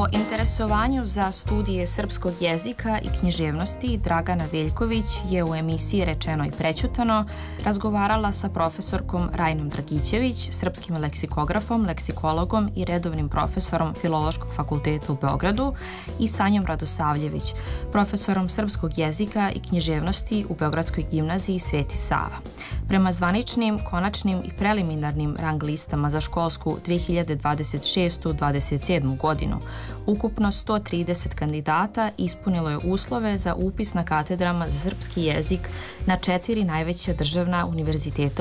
O interesovanju za studije srpskog jezika i književnosti Dragana Veljković je u emisiji Rečeno i prećutano razgovarala sa profesorkom Rajnom Dragićević, srpskim leksikografom, leksikologom i redovnim profesorom Filološkog fakulteta u Beogradu i Sanjom Radosavljević, profesorom srpskog jezika i književnosti u Beogradskoj gimnaziji Sveti Sava. Prema zvaničnim, konačnim i preliminarnim rang listama za školsku 2026-27 godinu, ukupno 130 kandidata ispunilo je uslove za upis na katedrama za srpski jezik na 4 najveća državna univerziteta